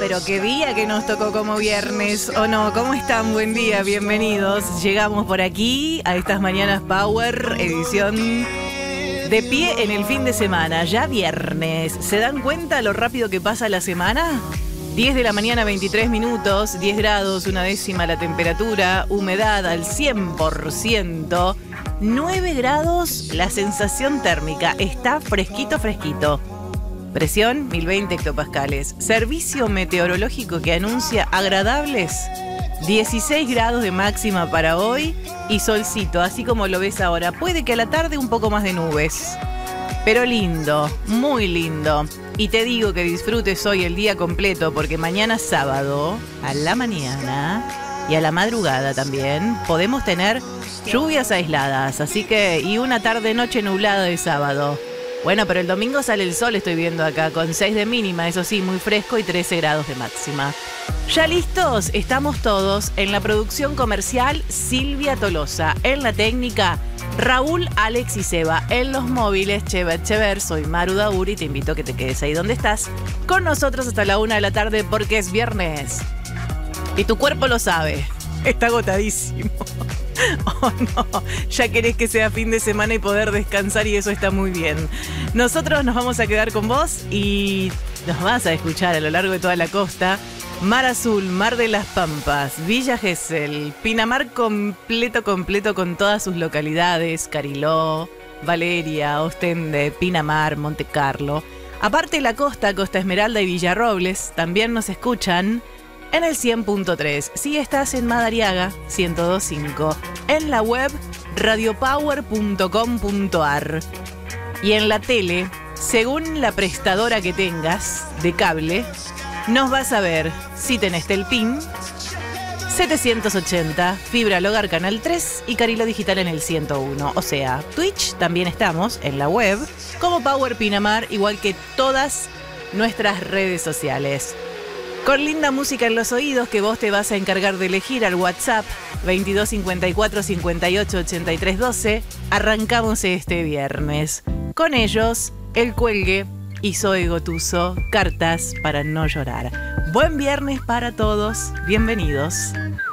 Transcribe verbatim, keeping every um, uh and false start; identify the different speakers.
Speaker 1: pero qué día que nos tocó como viernes, ¿o no? ¿Cómo están? Buen día, bienvenidos. Llegamos por aquí a estas Mañanas Power, edición de pie en el fin de semana, ya viernes. ¿Se dan cuenta lo rápido que pasa la semana? diez de la mañana, veintitrés minutos, diez grados, una décima la temperatura, humedad al cien por ciento, nueve grados la sensación térmica, está fresquito, fresquito. Presión, mil veinte hectopascales. Servicio meteorológico que anuncia agradables dieciséis grados de máxima para hoy y solcito, así como lo ves ahora. Puede que a la tarde un poco más de nubes, pero lindo, muy lindo. Y te digo que disfrutes hoy el día completo porque mañana sábado, a la mañana y a la madrugada también, podemos tener lluvias aisladas, así que, y una tarde-noche nublada de sábado. Bueno, pero el domingo sale el sol, estoy viendo acá, con seis de mínima, eso sí, muy fresco y trece grados de máxima. ¿Ya listos? Estamos todos. En la producción comercial, Silvia Tolosa. En la técnica, Raúl, Alex y Seba. En los móviles, Cheva Echever. Soy Maru Dauri y te invito a que te quedes ahí donde estás con nosotros hasta la una de la tarde porque es viernes. Y tu cuerpo lo sabe. Está agotadísimo. Oh no, ya querés que sea fin de semana y poder descansar y eso está muy bien. Nosotros nos vamos a quedar con vos y nos vas a escuchar a lo largo de toda la costa. Mar Azul, Mar de las Pampas, Villa Gesell, Pinamar completo, completo con todas sus localidades, Cariló, Valeria, Ostende, Pinamar, Monte Carlo. Aparte la costa, Costa Esmeralda y Villarrobles, también nos escuchan en el cien punto tres. Si estás en Madariaga, ciento dos punto cinco. En la web, radiopower punto com punto ar. Y en la tele, según la prestadora que tengas de cable, nos vas a ver si tenés Telpin, setecientos ochenta, Fibra al Hogar Canal tres y Carilo Digital en el ciento uno. O sea, Twitch también estamos en la web, como Power Pinamar, igual que todas nuestras redes sociales. Con linda música en los oídos que vos te vas a encargar de elegir al WhatsApp veintidós cincuenta y cuatro cincuenta y ocho ochenta y tres doce, arrancamos este viernes. Con ellos, El Cuelgue y Zoe Gotuso, Cartas para no llorar. Buen viernes para todos, bienvenidos.